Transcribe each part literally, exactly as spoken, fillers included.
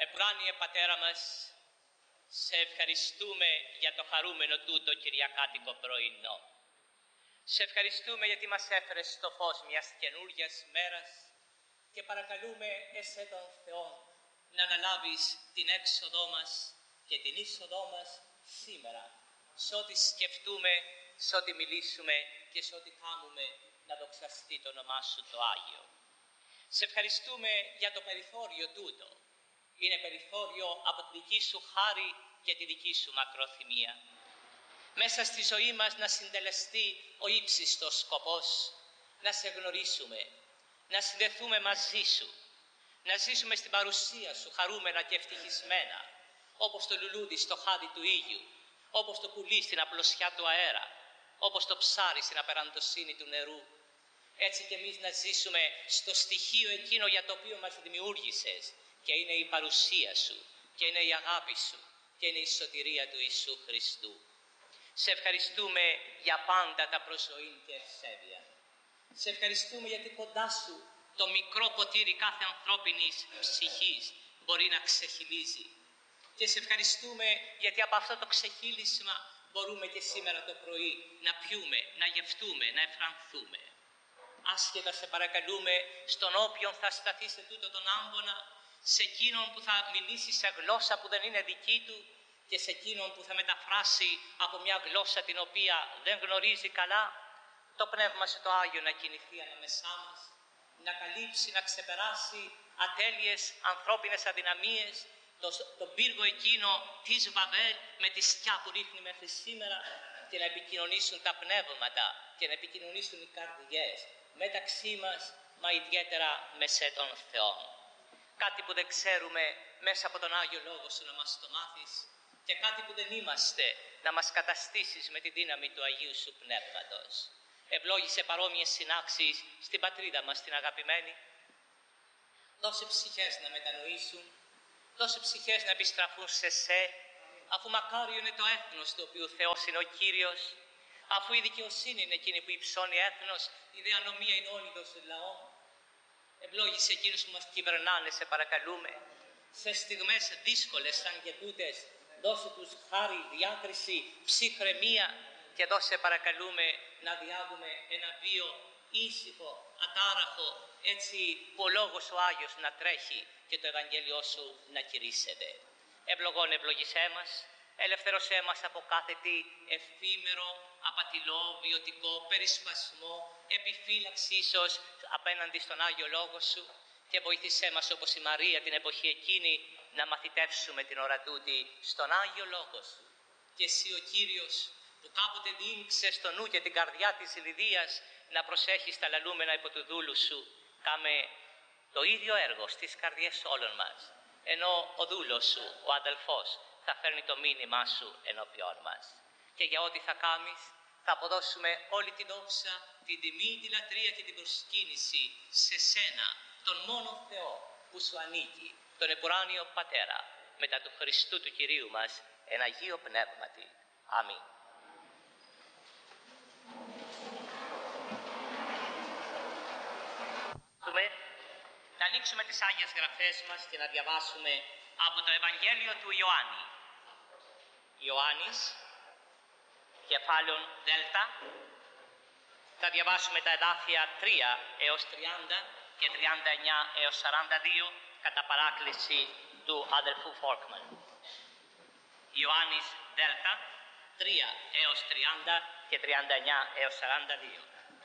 Επουράνιε Πατέρα μας, σε ευχαριστούμε για το χαρούμενο τούτο κυριακάτικο πρωινό. Σε ευχαριστούμε γιατί μας έφερες στο φως μιας καινούργιας μέρας και παρακαλούμε εσέ τον Θεό να αναλάβεις την έξοδό μας και την είσοδό μας σήμερα, σε ό,τι σκεφτούμε, σε ό,τι μιλήσουμε και σε ό,τι κάνουμε, να δοξαστεί το όνομά Σου το Άγιο. Σε ευχαριστούμε για το περιθώριο τούτο. Είναι περιθώριο από τη δική Σου χάρη και τη δική Σου μακροθυμία. Μέσα στη ζωή μας να συντελεστεί ο ύψιστος σκοπός, να Σε γνωρίσουμε, να συνδεθούμε μαζί Σου, να ζήσουμε στην παρουσία Σου χαρούμενα και ευτυχισμένα, όπως το λουλούδι στο χάδι του ήλιου, όπως το πουλί στην απλωσιά του αέρα, όπως το ψάρι στην απεραντοσύνη του νερού. Έτσι και εμείς να ζήσουμε στο στοιχείο εκείνο για το οποίο μας δημιούργησες, και είναι η παρουσία Σου, και είναι η αγάπη Σου, και είναι η σωτηρία του Ιησού Χριστού. Σε ευχαριστούμε για πάντα τα προσοήν και ευσέβεια. Σε ευχαριστούμε γιατί κοντά Σου το μικρό ποτήρι κάθε ανθρώπινης ψυχής μπορεί να ξεχυλίζει. Και σε ευχαριστούμε γιατί από αυτό το ξεχύλισμα μπορούμε και σήμερα το πρωί να πιούμε, να γευτούμε, να εφρανθούμε. Άσχετα σε παρακαλούμε στον όποιον θα σταθεί σε τούτο τον άμβονα, σε εκείνον που θα μιλήσει σε γλώσσα που δεν είναι δική του και σε εκείνον που θα μεταφράσει από μια γλώσσα την οποία δεν γνωρίζει καλά, το Πνεύμα Σου το Άγιο να κινηθεί ανάμεσά μας, να καλύψει, να ξεπεράσει ατέλειες ανθρώπινες αδυναμίες, το, τον πύργο εκείνο της Βαβέλ με τη σκιά που ρίχνει μέχρι σήμερα, και να επικοινωνήσουν τα πνεύματα και να επικοινωνήσουν οι καρδιές μεταξύ μας, μα ιδιαίτερα με σε τον Θεό. Κάτι που δεν ξέρουμε μέσα από τον Άγιο Λόγο Σου να μας το μάθεις, και κάτι που δεν είμαστε να μας καταστήσεις με τη δύναμη του Αγίου Σου Πνεύματος. Ευλόγησε παρόμοιες συνάξεις στην πατρίδα μας την αγαπημένη. Δώσε ψυχές να μετανοήσουν, δώσε ψυχές να επιστραφούν σε Σε, αφού μακάριο είναι το έθνος του οποίου Θεός είναι ο Κύριος, αφού η δικαιοσύνη είναι εκείνη που υψώνει έθνος, η δε ανομία είναι όνειδος των λαών. Ευλόγησε εκείνους που μας κυβερνάνε, σε παρακαλούμε. Σε στιγμές δύσκολες σαν και τούτες, δώσε τους χάρη, διάκριση, ψυχραιμία, και δώσε παρακαλούμε να διάγουμε ένα βίο ήσυχο, ατάραχο, έτσι που ο Λόγος ο Άγιος να τρέχει και το Ευαγγέλιό Σου να κηρύσσεται. Ευλογών ευλογησέ μας, ελευθέρωσέ μας από κάθε τι εφήμερο, απατηλό, βιωτικό, περισπασμό, επιφύλαξη ίσως απέναντι στον Άγιο Λόγο Σου, και βοήθησέ μας όπως η Μαρία την εποχή εκείνη να μαθητεύσουμε την ώρα τούτη στον Άγιο Λόγο Σου. Και Εσύ ο Κύριος που κάποτε διήνυξε στο νου και την καρδιά της Λιδίας να προσέχεις τα λαλούμενα υπό του δούλου Σου, κάμε το ίδιο έργο στις καρδιές όλων μας, ενώ ο δούλος Σου, ο αδελφός, θα φέρνει το μήνυμά Σου ενώπιόν μας. Και για ό,τι θα κάνεις, θα αποδώσουμε όλη την δόξα, την τιμή, τη λατρεία και την προσκύνηση σε Σένα, τον μόνο Θεό που Σου ανήκει, τον επουράνιο Πατέρα, μετά του Χριστού του Κυρίου μας, εν Αγίο Πνεύματι. Αμήν. Να ανοίξουμε τις Άγιες Γραφές μας και να διαβάσουμε από το Ευαγγέλιο του Ιωάννη. Ιωάννης, κεφάλαιον Δέλτα. Θα διαβάσουμε τα εδάφια τρία έως τριάντα και τριάντα εννιά έως σαράντα δύο κατά παράκληση του αδελφού Φόρκμαν. Ιωάννης Δέλτα, τρία έως τριάντα και τριάντα εννιά έως σαράντα δύο.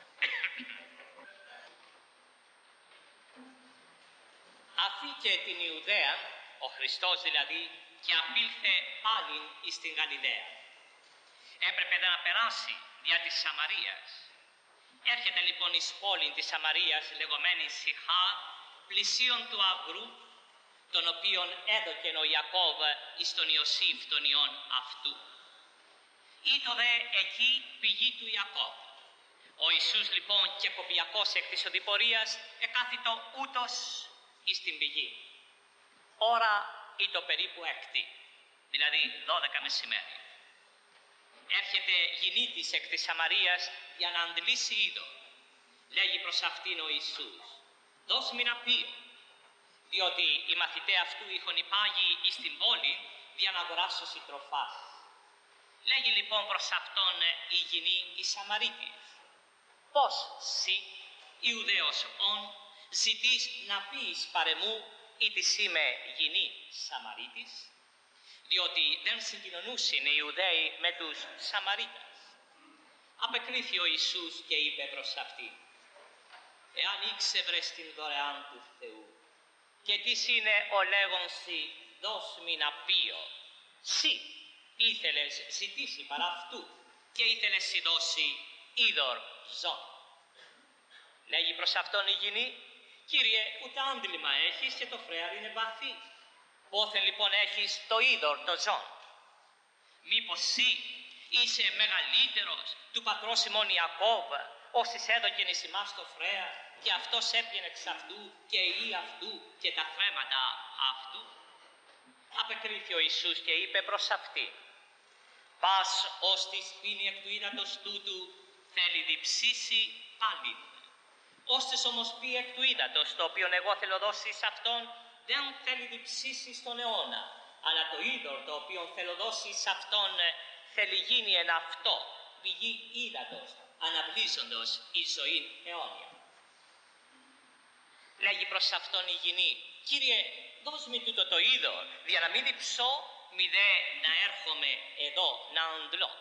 Αφήκε την Ιουδαία, ο Χριστός δηλαδή, και απήλθε πάλιν εις την Γαλιλαία. Έπρεπε να περάσει δια της Σαμαρίας. Έρχεται λοιπόν εις πόλην της Σαμαρίας, λεγόμενη Σιχά, πλησίον του αγρού, τον οποίον έδωκεν ο Ιακώβ εις τον Ιωσήφ τον ιόν αυτού. Ήτο δε εκεί πηγή του Ιακώβ. Ο Ιησούς λοιπόν και κοπιακός εκ της οδηπορίας εκάθιτο ούτως εις την πηγή. Ώρα ήτο περίπου έκτη, δηλαδή δώδεκα μεσημέρι. Έρχεται γυνήτης εκ της Σαμαρίας για να αντλήσει είδο. Λέγει προς αυτήν ο Ιησούς, δώσ' μοι να πιω, διότι οι μαθητές αυτού είχαν υπάγει εις την πόλη για να αγοράσουν τροφάς. Λέγει λοιπόν προς αυτόν η γυνή η Σαμαρίτης, πώς σοι, Ιουδαίος ον, ζητείς να πεις παρεμού ήτις είμαι γυνή Σαμαρίτης, διότι δεν συγκοινωνούσαν οι Ιουδαίοι με τους Σαμαρίτες. Απεκρίθη ο Ιησούς και είπε προς αυτήν, εάν ήξευρες την δωρεάν του Θεού και τι είναι ο λέγον σοι, δώσ' μη να πείω, σοι ήθελες ζητήσει παρά αυτού και ήθελες σοι δώσει είδωρ ζών. Λέγει προς αυτόν η γυνή, Κύριε, ούτε άντλημα έχεις και το φρέαρ είναι βαθύ. Πόθεν λοιπόν έχεις το είδωρ το ζών? Μήπως σοι είσαι μεγαλύτερος του πατρός ημών Ιακώβ, όσοι έδωκεν εις ημάς το φρέαρ και αυτός έπιενε εξ αυτού και η αυτού και τα φρέματα αυτού? Απεκρίθη ο Ιησούς και είπε προς αυτή, πας ως της πίνει εκ του ύδατος τούτου θέλει διψήσει πάλιν. Ώστες όμως πει εκ του ύδατος το οποίο εγώ θέλω δώσει σε αυτόν δεν θέλει διψήσει στον αιώνα, αλλά το είδωρ το οποίο θέλω δώσει σε αυτόν θέλει γίνει εν αυτό πηγή ύδατος αναβλύσσοντος η ζωή αιώνια. Λέγει προς αυτόν η γυνή, Κύριε, δώσ' μη τούτο το είδωρ, για να μην διψώ, μη δε να έρχομαι εδώ να αντλώ.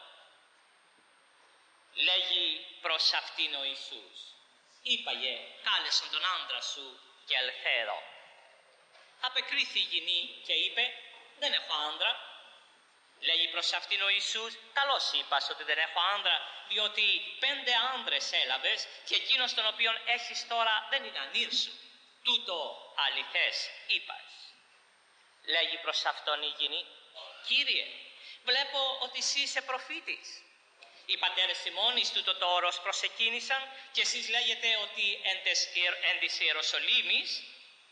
Λέγει προς αυτήν ο Ιησούς, είπαγε, κάλεσον τον άντρα σου και έλθε εδώ. Απεκρίθη η γυνή και είπε, δεν έχω άντρα. Λέγει προς αυτήν ο Ιησούς, καλώς είπας ότι δεν έχω άντρα, διότι πέντε άντρες έλαβες και εκείνος τον οποίον έχεις τώρα δεν είναι ανήρ σου. Τούτο αληθές είπας. Λέγει προς αυτόν η γυνή, Κύριε, βλέπω ότι εσύ είσαι προφήτης. Οι πατέρες ημών εις τούτο το όρος προσεκίνησαν και εσείς λέγετε ότι εν της Ιεροσολύμης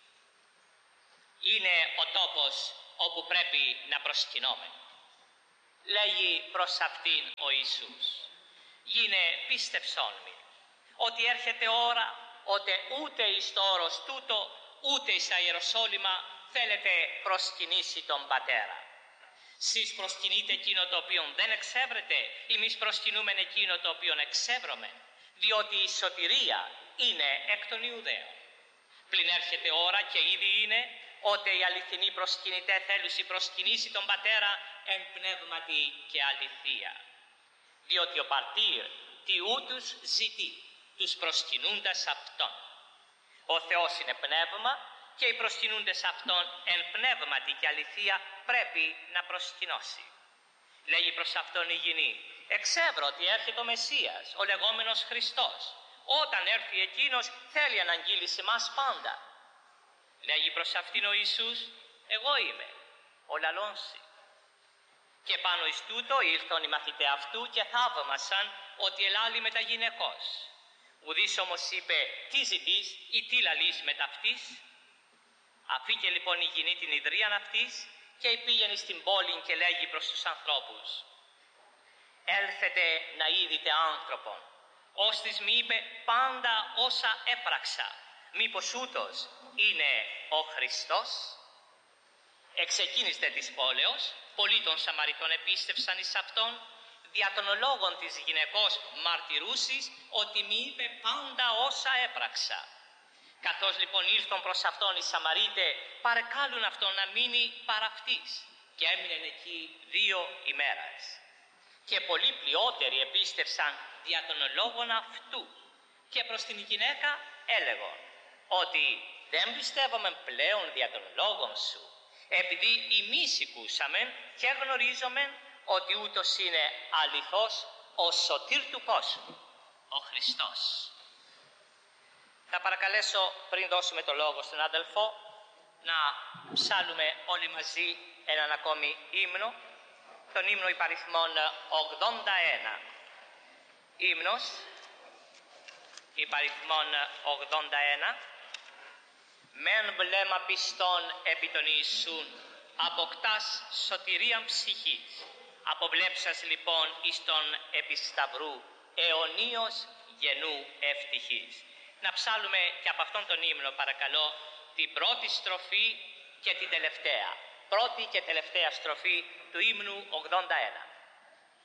είναι ο τόπος όπου πρέπει να προσκυνούμε. Λέγει προς αυτήν ο Ιησούς, γίνε πίστευσόν μη, ότι έρχεται ώρα, ότι ούτε εις το όρος τούτο, ούτε εις τα Ιεροσόλυμα θέλετε προσκυνήσει τον Πατέρα. Σεις προσκυνείτε εκείνο το οποίο δεν εξεύρετε, εμείς προσκυνούμεν εκείνο το οποίο εξεύρωμεν, διότι η σωτηρία είναι εκ των Ιουδαίων. Πλην έρχεται ώρα και ήδη είναι, ότι οι αληθινοί προσκυνητέ θέλουσι προσκυνήσει τον Πατέρα εν πνεύματι και αληθεία. Διότι ο παρτήρ τι ούτους ζητεί, τους προσκυνούντας Αυτόν. Ο Θεός είναι πνεύμα και οι προσκυνούντες Αυτόν εν πνεύματι και αληθεία πρέπει να προσκυνώσει. Λέγει προς Αυτόν η γυνή, εξεύρω ότι έρχεται ο Μεσσίας, ο λεγόμενος Χριστός. Όταν έρθει εκείνος θέλει να αγγείλει σε μας πάντα. Λέγει προς αυτήν ο Ιησούς, εγώ είμαι, ο λαλώνσι. Και πάνω εις τούτο ήλθον οι μαθητές αυτού και θαύμασαν ότι ελάλει μετα γυναικός. Ουδής όμως είπε, τι ζητείς ή τι λαλείς μετ' αυτής? Αφήκε λοιπόν η γυνή την ιδρίαν αυτής και πήγαινε στην πόλη και λέγει προς τους ανθρώπους, έλθετε να είδητε άνθρωπον, ώστις μη είπε πάντα όσα έπραξα. Μήπως ούτως είναι ο Χριστός? Εξ εκείνης δε της πόλεως, πολλοί των Σαμαριτών επίστευσαν εις Αυτόν, δια των λόγων της γυναικός μαρτυρούσης ότι μη είπε πάντα όσα έπραξα. Καθώς λοιπόν ήλθον προς Αυτόν οι Σαμαρίτε, παρεκάλουν Αυτόν να μείνει παρ' αυτής και έμεινε εκεί δύο ημέρας. Και πολλοί πλειότεροι επίστευσαν δια των λόγων αυτού και προς την γυναίκα έλεγον, ότι δεν πιστεύομαι πλέον δια των λόγων σου, επειδή εμείς ακούσαμεν και γνωρίζομεν ότι ούτως είναι αληθώς ο σωτήρ του κόσμου, ο Χριστός. Θα παρακαλέσω πριν δώσουμε το λόγο στον αδελφό να ψάλουμε όλοι μαζί έναν ακόμη ύμνο, τον ύμνο υπαριθμών ογδόντα ένα. Ύμνος υπαριθμών ογδόντα ένα. Μεν βλέμμα πιστών επί τον Ιησούν, αποκτάς σωτηρίαν ψυχής. Αποβλέψας λοιπόν εις τον επισταυρού, αιωνίως γενού ευτυχής. Να ψάλουμε και από αυτόν τον ύμνο παρακαλώ την πρώτη στροφή και την τελευταία. Πρώτη και τελευταία στροφή του ύμνου ογδόντα ένα.